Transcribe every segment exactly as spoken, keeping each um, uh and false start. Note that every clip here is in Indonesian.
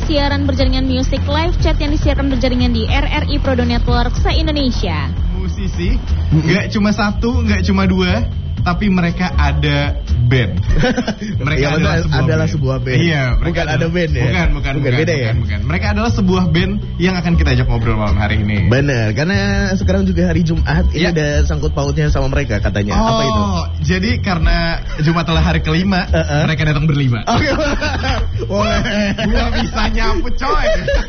siaran berjaringan musik live chat yang disiarkan berjaringan di R R I Prodo Network se-Indonesia. Musisi, nggak cuma satu, nggak cuma dua, tapi mereka ada band. Mereka ya, adalah, sebuah, adalah band. sebuah band. Iya, bukan adalah, ada band ya. Bukan, bukan, bukan, bukan beda bukan, ya. Bukan. Mereka adalah sebuah band yang akan kita ajak ngobrol malam hari ini. Benar, karena sekarang juga hari Jumat, ini ya. ada sangkut pautnya sama mereka katanya. Oh, apa itu? Jadi karena Jumat adalah hari kelima, uh-uh. mereka datang berlima. Oke. Boleh. Gua bisa nyambut coy.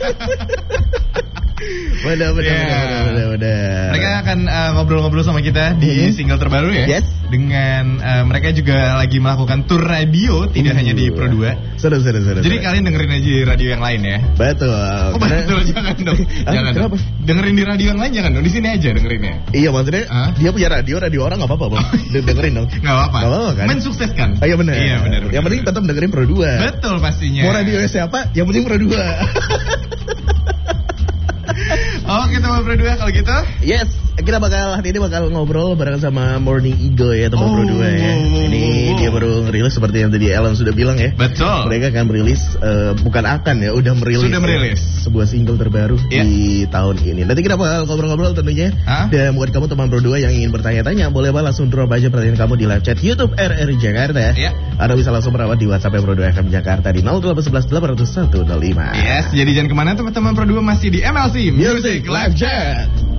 Benar, benar, yeah. benar, benar, benar. Mereka akan uh, ngobrol-ngobrol sama kita di mm-hmm. single terbaru ya. Yes. Dengan uh, mereka juga lagi melakukan tour radio, tidak uh. hanya di Pro dua. Seru, seru, seru. Jadi seru. kalian dengerin aja di radio yang lain ya. Betul. Oh, karena... betul, jangan dong. Jangan. Kenapa? Dong. Dengerin di radio yang lain jangan dong. Di sini aja dengerinnya. Iya, maksudnya huh? dia punya radio, radio orang enggak apa-apa, Bang. Dengerin dong. Enggak apa-apa. Enggak apa-apa kan? Mensukseskan. Oh, iya benar. Iya, benar. Yang penting tetap dengerin Pro dua. Betul pastinya. Mau radio siapa? Yang penting Pro dua. Oh, kita mau Pro dua kalau gitu? Yes, kita bakal hari ini bakal ngobrol bareng sama Morning Eagle ya, teman oh, Pro dua ya. Ini oh. dia baru ngerilis seperti yang tadi Alan sudah bilang ya. Betul. Mereka akan merilis uh, bukan akan ya, udah merilis. Sudah merilis ya, sebuah single terbaru yeah. di tahun ini. Nanti kita bakal ngobrol-ngobrol tentunya. Huh? Dan buat kamu teman Pro dua yang ingin bertanya-tanya, boleh banget langsung drop aja pertanyaan kamu di live chat YouTube R R I Jakarta. Yeah. Atau bisa langsung merawat di WhatsApp Pro dua F M Jakarta di nol delapan satu satu delapan nol satu nol lima. Yes, jadi jangan kemana teman-teman Pro dua masih di M L C Music Live Chat.